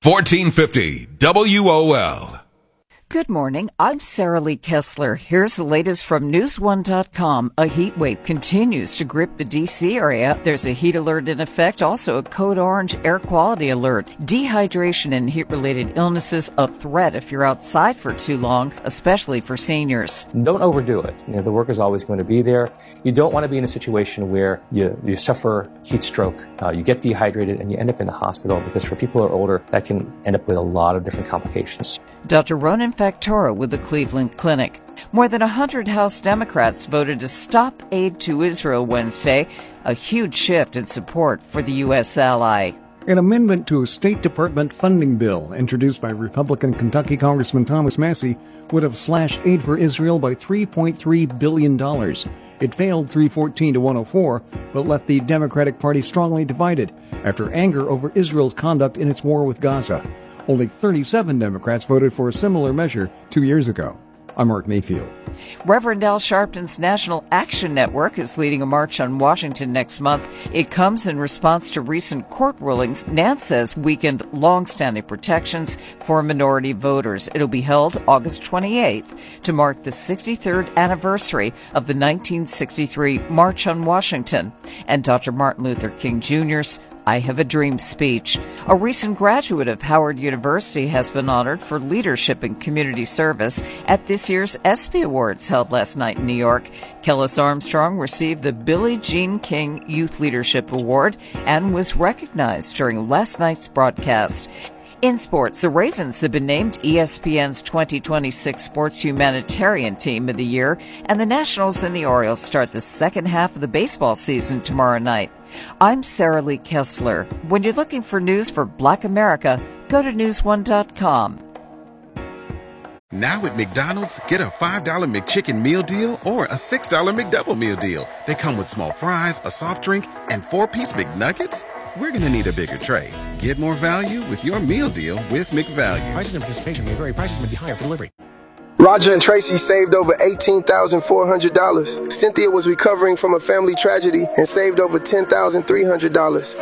1450 WOL. Good morning. I'm Sarah Lee Kessler. Here's the latest from News1.com. A heat wave continues to grip the D.C. area. There's a heat alert in effect, also a code orange air quality alert. Dehydration and heat-related illnesses a threat if you're outside for too long, especially for seniors. Don't overdo it. The work is always going to be there. You don't want to be in a situation where you suffer heat stroke, you get dehydrated, and you end up in the hospital, because for people who are older, that can end up with a lot of different complications. Dr. Ronan Factora with the Cleveland Clinic. More than 100 House Democrats voted to stop aid to Israel Wednesday, a huge shift in support for the U.S. ally. An amendment to a State Department funding bill introduced by Republican Kentucky Congressman Thomas Massie would have slashed aid for Israel by $3.3 billion. It failed 314 to 104, but left the Democratic Party strongly divided after anger over Israel's conduct in its war with Gaza. Only 37 Democrats voted for a similar measure 2 years ago. I'm Mark Mayfield. Reverend Al Sharpton's National Action Network is leading a march on Washington next month. It comes in response to recent court rulings Nance says weakened long-standing protections for minority voters. It'll be held August 28th to mark the 63rd anniversary of the 1963 March on Washington and Dr. Martin Luther King Jr.'s I Have a Dream speech. A recent graduate of Howard University has been honored for leadership and community service at this year's ESPY Awards held last night in New York. Kellis Armstrong received the Billie Jean King Youth Leadership Award and was recognized during last night's broadcast. In sports, the Ravens have been named ESPN's 2026 Sports Humanitarian Team of the Year, and the Nationals and the Orioles start the second half of the baseball season tomorrow night. I'm Sarah Lee Kessler. When you're looking for news for Black America, go to News1.com. Now at McDonald's, get a $5 McChicken meal deal or a $6 McDouble meal deal. They come with small fries, a soft drink, and 4-piece McNuggets. We're going to need a bigger tray. Get more value with your meal deal with McValue. Prices and participation may vary. Prices may be higher for delivery. Roger and Tracy saved over $18,400. Cynthia was recovering from a family tragedy and saved over $10,300.